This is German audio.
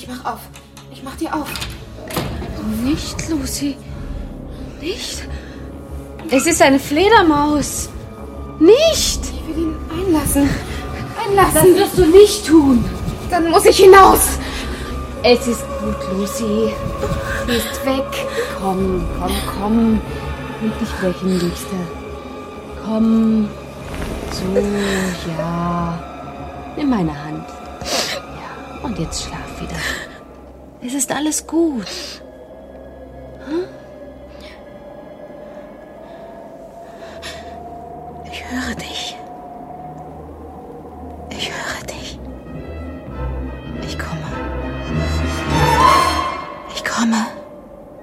Ich mach auf. Ich mach dir auf. Nicht, Lucy. Nicht. Es ist eine Fledermaus. Nicht. Ich will ihn einlassen. Das wirst du nicht tun. Dann muss ich hinaus. Es ist gut, Lucy. Sie ist weg. Komm. Und dich brechen, Liebste. Komm. So, ja. Nimm meine Hand. Ja, und jetzt schlaf wieder. Es ist alles gut.